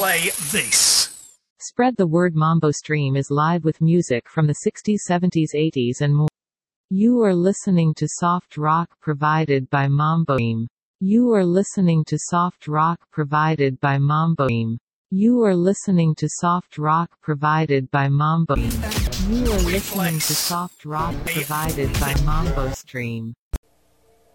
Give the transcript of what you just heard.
play this. Spread the Word Mambo Stream is live with music from the 60s, 70s, 80s and more. You are listening to soft rock provided by Mambo Stream. You are listening to soft rock provided by Mambo Stream. You are listening to soft rock provided by Mambo Stream. You are listening to soft rock provided by Mambo Stream.